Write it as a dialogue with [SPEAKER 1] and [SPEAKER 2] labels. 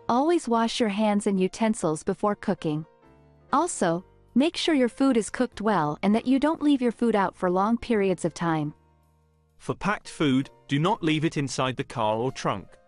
[SPEAKER 1] Always wash your hands and utensils before cooking. Also, make sure your food is cooked well and that you don't leave your food out for long periods of time.
[SPEAKER 2] For packed food, do not leave it inside the car or trunk.